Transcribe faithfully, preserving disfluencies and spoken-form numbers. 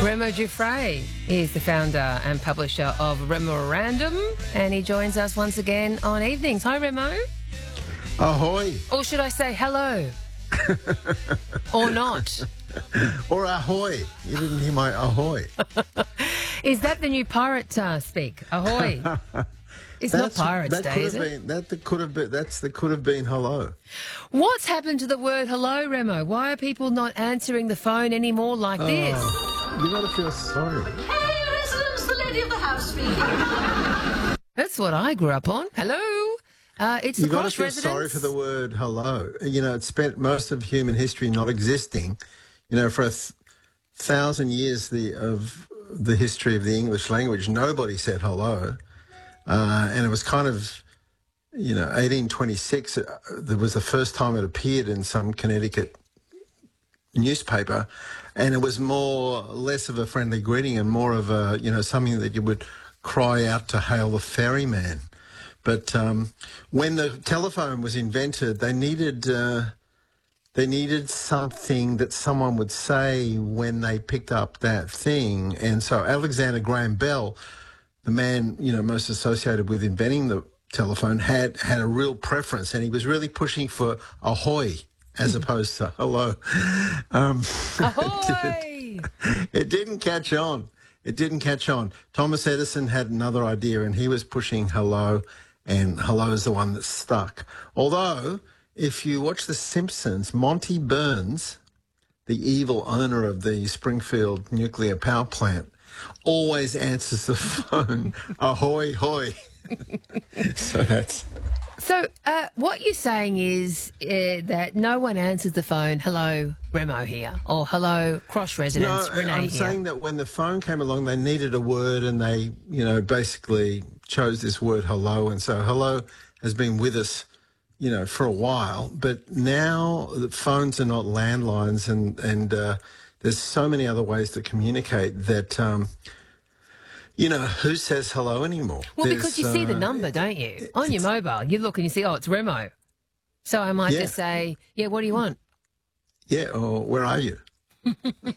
Remo Giuffre is the founder and publisher of Remorandum, and he joins us once again on Evenings. Hi, Remo. Ahoy. Or should I say hello? Or not? Or ahoy. You didn't hear my ahoy. Is that the new pirate uh, speak? Ahoy. It's That's, not Pirates that Day, could is have it? been, that, that could have been, that's the could have been hello. What's happened to the word hello, Remo? Why are people not answering the phone anymore like this? You got to feel sorry. Hey, residents, the lady of the house speaking. That's what I grew up on. Hello. Uh, it's the You got to Cross feel residents. sorry for the word hello. You know, it spent most of human history not existing. You know, for a th- thousand years the, of the history of the English language, nobody said hello. Uh, and it was kind of, you know, eighteen twenty-six, uh, there was the first time it appeared in some Connecticut newspaper, and it was more, less of a friendly greeting and more of a, you know, something that you would cry out to hail the ferryman. But um, when the telephone was invented, they needed uh, they needed something that someone would say when they picked up that thing. And so Alexander Graham Bell, the man, you know, most associated with inventing the telephone, had had a real preference, and he was really pushing for ahoy as opposed to hello. Um, Ahoy! it didn't catch on. It didn't catch on. Thomas Edison had another idea, and he was pushing hello, and hello is the one that stuck. Although, if you watch The Simpsons, Monty Burns, the evil owner of the Springfield nuclear power plant, always answers the phone, ahoy, hoy. So that's... So uh, what you're saying is uh, that no one answers the phone, hello, Remo here, or hello, Cross residents, No, Renee I'm here. saying that when the phone came along, they needed a word, and they, you know, basically chose this word hello. And so hello has been with us, you know, for a while. But now the phones are not landlines, and, and uh, there's so many other ways to communicate that, um, you know, who says hello anymore? Well, There's, because you see the uh, number, don't you? On your mobile, you look and you see, oh, it's Remo. So I might Yeah. just say, yeah, what do you want? Yeah, or where are you?